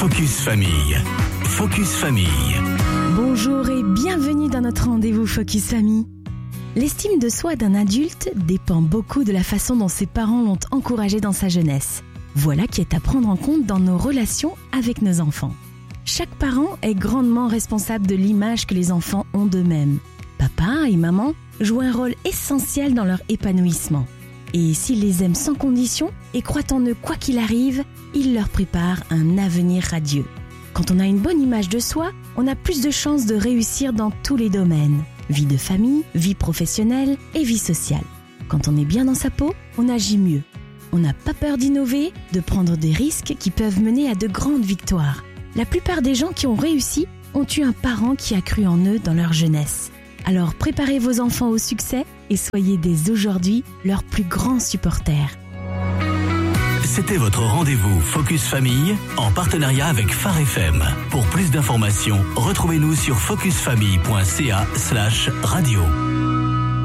Focus Famille. Focus Famille. Bonjour et bienvenue dans notre rendez-vous Focus Famille. L'estime de soi d'un adulte dépend beaucoup de la façon dont ses parents l'ont encouragé dans sa jeunesse. Voilà qui est à prendre en compte dans nos relations avec nos enfants. Chaque parent est grandement responsable de l'image que les enfants ont d'eux-mêmes. Papa et maman jouent un rôle essentiel dans leur épanouissement. Et s'ils les aiment sans condition et croient en eux quoi qu'il arrive, ils leur préparent un avenir radieux. Quand on a une bonne image de soi, on a plus de chances de réussir dans tous les domaines. Vie de famille, vie professionnelle et vie sociale. Quand on est bien dans sa peau, on agit mieux. On n'a pas peur d'innover, de prendre des risques qui peuvent mener à de grandes victoires. La plupart des gens qui ont réussi ont eu un parent qui a cru en eux dans leur jeunesse. Alors préparez vos enfants au succès et soyez dès aujourd'hui leurs plus grands supporters. C'était votre rendez-vous Focus Famille en partenariat avec Phare FM. Pour plus d'informations, retrouvez-nous sur focusfamille.ca/radio.